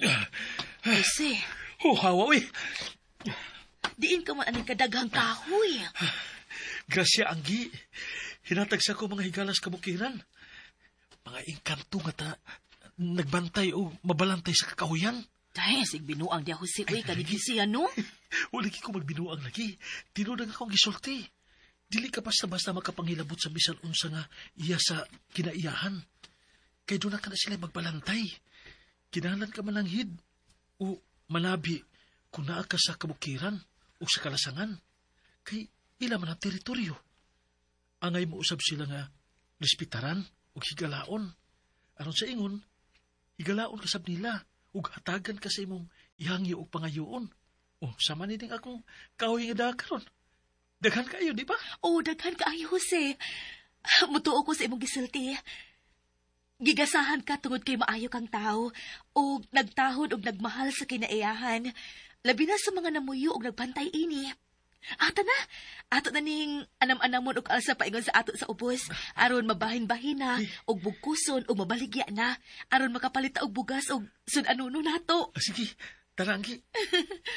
Jose, Oh, hawa, uy. diin ka man aning kadaghang kahoy. Grasya, Anggi. Hinatag sa ko mga higalas kabukiran. Mga engkanto nga ta nagbantay o mabalantay sa kakahuyan. Dahil sig binuang dia Jose, uy, kanigisiya, no? Wala ko magbinuang lagi. Tinudang akong gisulti. Dili ka basta-basta makapangilabot sa bisan unsa nga iya sa kinaiyahan. Kay doon na ka na sila magbalantay. Kinahanglan ka mananghid o manabi kung naa ka sa kabukiran o sa kalasangan. Kay ila man ang teritoryo. Angay mo usab sila nga respetaran o higalaon. Aron sa ingon, higalaon kasab nila ug hatagan ka sa imong ihangyo o pangayoon. O, sama ni ding akong kahoy nga dakaron. Daghan kayo, di ba? Oh, daghan ka ay Jose. Mutuo ko sa imong gisulti. Gigasahan ka tungod kay maayo kang tao o nagtahod og nagmahal sa kinaiyahan. Labi na sa mga namuyo og nagbantay ini. Ato na ning anam-anamon og alsa paingon sa ato sa ubos aron mabahin-bahin na og bugkuson og mabaligya na aron makapalit og bugas og sun-anuno nato. Sige, tara, Anggi.